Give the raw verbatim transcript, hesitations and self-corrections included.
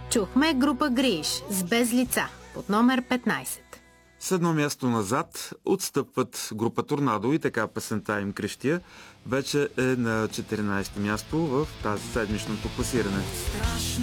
Чухме група Гриш с Без лица под номер петнайсет. С едно място назад отстъпват група Торнадо и така песента им Крещия вече е на четиринайсето място в тази седмичното класиране.